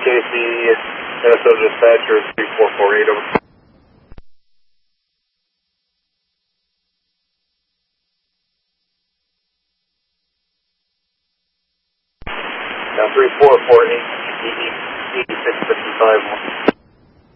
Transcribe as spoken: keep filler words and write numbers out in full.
K C, Minnesota Dispatcher three four four eight, over. Now three four four eight, E E six fifty-five.